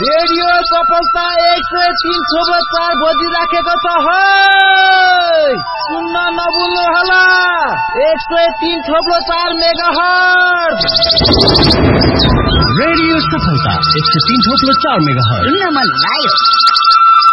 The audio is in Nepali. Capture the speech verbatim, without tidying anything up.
रेडियो सफलता एक सय तीन थोप्लो चार बजिराखेको छ है, सुन्न नभुल्नु होला। एक सय तीन थोप्लो चार मेगाहर्ज रेडियो सफलता एक सय तीन थोप्लो चार मेगाहर्ज सुन्न मन लाग्यो।